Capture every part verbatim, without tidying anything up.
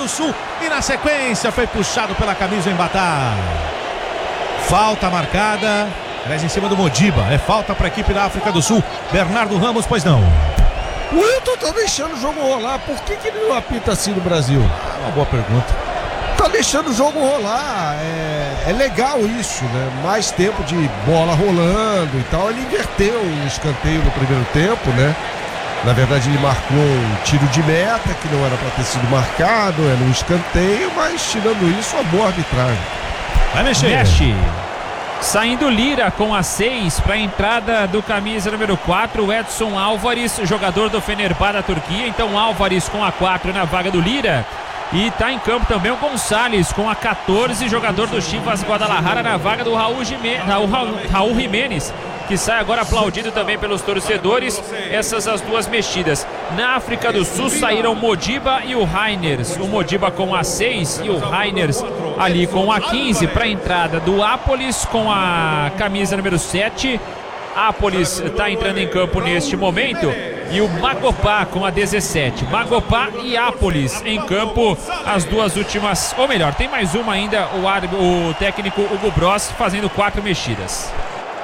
do Sul e na sequência foi puxado pela camisa em Embatá. Falta marcada, aliás, em cima do Modiba. É falta para a equipe da África do Sul. Bernardo Ramos, pois não. O Wilton tá deixando o jogo rolar. Por que que ele não apita assim no Brasil? Ah, uma boa pergunta. Tá deixando o jogo rolar. É, é legal isso, né? Mais tempo de bola rolando e tal. Ele inverteu o escanteio no primeiro tempo, né? Na verdade, ele marcou um tiro de meta que não era para ter sido marcado, era um escanteio, mas tirando isso, uma boa arbitragem. Vai mexer. Mexe. Saindo Lira com a seis para a entrada do camisa número quatro, Edson Álvares, jogador do Fenerbahçe da Turquia. Então Álvares com a quatro na vaga do Lira. E está em campo também o Gonçalves com a quatorze, jogador do Chivas Guadalajara na vaga do Raul, Gime... Raul, Raul, Raul Jimenez, que sai agora aplaudido também pelos torcedores. Essas as duas mexidas. Na África do Sul saíram Modiba e o Reiners. O Modiba com a seis e o Reiners ali com a quinze para a entrada do Apolis com a camisa número sete. Apolis está entrando em campo neste momento. E o Magopá com a dezessete. Magopá e Apolis em campo, as duas últimas, ou melhor, tem mais uma ainda, o, árbitro, o técnico Hugo Bross fazendo quatro mexidas.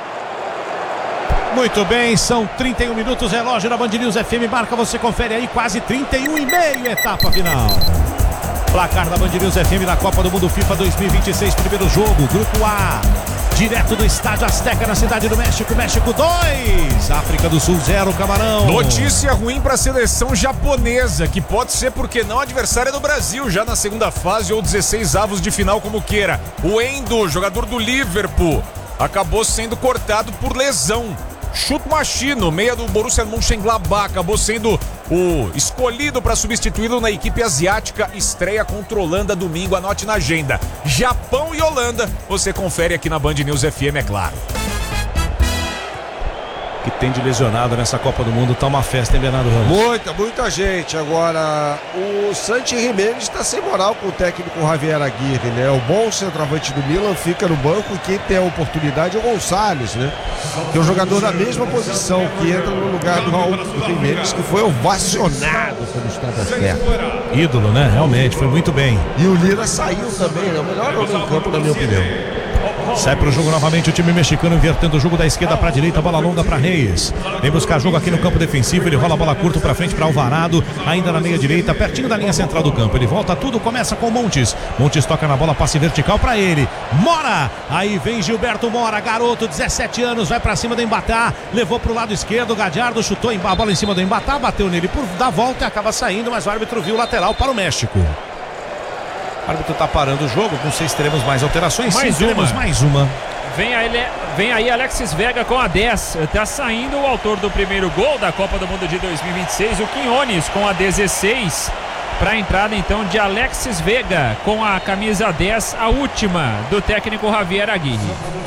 Muito bem, são trinta e um minutos, relógio da Band News F M, marca, você confere aí, quase trinta e um e meio, etapa final. Placar da Band News F M na Copa do Mundo FIFA dois mil e vinte e seis, primeiro jogo, Grupo A, direto do Estádio Azteca na Cidade do México, México dois, África do Sul zero, Camarão. Notícia ruim para a seleção japonesa, que pode ser, porque não, adversária do Brasil, já na segunda fase ou dezesseis avos de final, como queira. O Endo, jogador do Liverpool, acabou sendo cortado por lesão. Chute Machino, meia do Borussia Mönchengladbach, acabou sendo o escolhido para substituí-lo na equipe asiática. Estreia contra a Holanda domingo, anote na agenda. Japão e Holanda, você confere aqui na Band News F M, é claro. Que tem de lesionado nessa Copa do Mundo, tá uma festa, hein, Bernardo Ramos? Muita, muita gente. Agora, o Santi Giménez está sem moral com o técnico Javier Aguirre, né? O bom centroavante do Milan fica no banco e quem tem a oportunidade é o Gonçalves, né? Que é um jogador da mesma posição, que entra no lugar do Raul Jimenez, que foi ovacionado pelo Estado Azteca. Ídolo, né? Realmente, foi muito bem. E o Lira saiu também, né? O melhor homem em campo, na minha opinião. Sai pro jogo novamente o time mexicano, invertendo o jogo da esquerda pra direita, bola longa pra Reis. Vem buscar jogo aqui no campo defensivo, ele rola a bola curta pra frente pra Alvarado, ainda na meia direita, pertinho da linha central do campo. Ele volta tudo, começa com Montes. Montes toca na bola, passe vertical pra ele. Mora! Aí vem Gilberto Mora, garoto, dezessete anos, vai pra cima do Embatá, levou pro lado esquerdo, Gadiardo chutou a bola em cima do Embatá, bateu nele por dar volta e acaba saindo, mas o árbitro viu o lateral para o México. O árbitro tá parando o jogo, não sei se teremos mais alterações. Mais Sim, uma. teremos mais uma. Vem aí, vem aí Alexis Vega com a dez. Tá saindo o autor do primeiro gol da Copa do Mundo de dois mil e vinte e seis, o Quinones, com a dezesseis. Para a entrada então de Alexis Vega com a camisa dez, a última do técnico Javier Aguirre.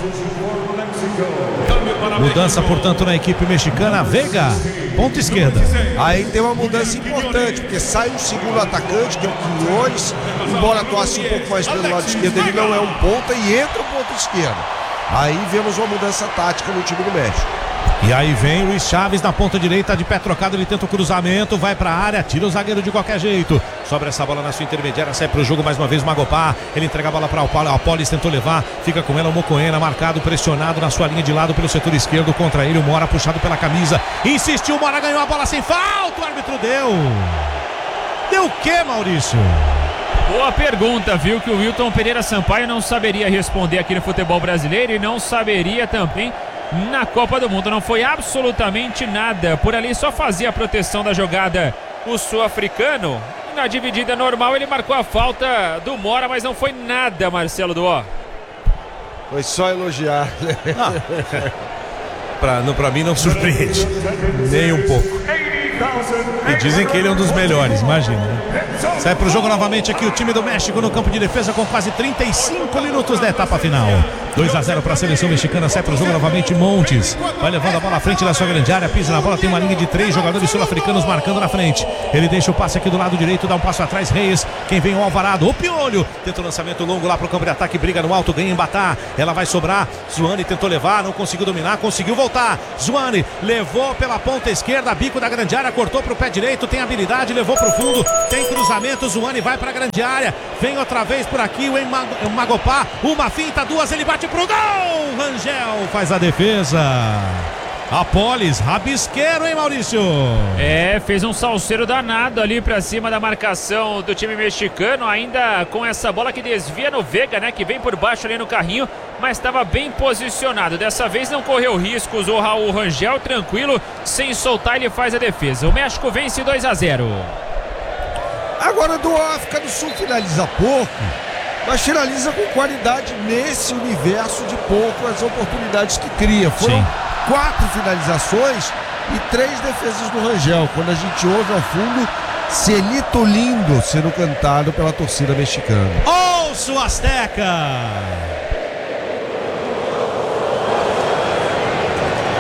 Mudança, portanto, na equipe mexicana. Vega, ponta esquerda. Aí tem uma mudança importante, porque sai o segundo atacante, que é o Quinones, embora atuasse um pouco mais pelo lado esquerdo, ele não é um ponta, e entra o ponta esquerda. Aí vemos uma mudança tática no time do México. E aí vem Luiz Chaves na ponta direita, de pé trocado, ele tenta o cruzamento, vai pra área, tira o zagueiro de qualquer jeito. Sobra essa bola na sua intermediária, sai pro jogo mais uma vez o Magopá. Ele entrega a bola para o Apolis, tentou levar, fica com ela o Mocoena, marcado, pressionado na sua linha de lado pelo setor esquerdo, contra ele o Mora, puxado pela camisa. Insistiu, o Mora ganhou a bola sem falta, o árbitro deu. Deu o que, Maurício? Boa pergunta, viu, que o Wilton Pereira Sampaio não saberia responder aqui no futebol brasileiro e não saberia também na Copa do Mundo. Não foi absolutamente nada. Por ali só fazia a proteção da jogada o sul-africano. Na dividida normal ele marcou a falta do Mora, mas não foi nada, Marcelo Duó. Foi só elogiar. Ah, pra, não, pra mim não surpreende. Nem um pouco. E dizem que ele é um dos melhores, imagina, né? Sai pro jogo novamente aqui o time do México no campo de defesa com quase trinta e cinco minutos da etapa final. dois a zero para a seleção mexicana, sai pro jogo novamente Montes. Vai levando a bola à frente da sua grande área, pisa na bola, tem uma linha de três jogadores sul-africanos marcando na frente. Ele deixa o passe aqui do lado direito, dá um passo atrás, Reis. Quem vem o Alvarado, o Piolho. Tenta o lançamento longo lá pro campo de ataque, briga no alto, ganha Embatá. Ela vai sobrar, Zuani tentou levar, não conseguiu dominar, conseguiu voltar. Zuani levou pela ponta esquerda, bico da grande área, Agora cortou pro pé direito, tem habilidade, levou pro fundo, tem cruzamento, Zuani vai pra grande área, vem outra vez por aqui o Magopá, uma finta, duas, ele bate pro gol, Rangel faz a defesa. Apolis, rabisqueiro, hein, Maurício? É, fez um salseiro danado ali pra cima da marcação do time mexicano, ainda com essa bola que desvia no Vega, né, que vem por baixo ali no carrinho, mas estava bem posicionado. Dessa vez não correu riscos o Raul Rangel, tranquilo, sem soltar, ele faz a defesa. O México vence dois a zero. Agora do África do Sul finaliza pouco, mas finaliza com qualidade nesse universo de poucas oportunidades que cria. Foram Sim. quatro finalizações e três defesas do Rangel. Quando a gente ouve ao fundo, Celito lindo sendo cantado pela torcida mexicana. Ouço Azteca!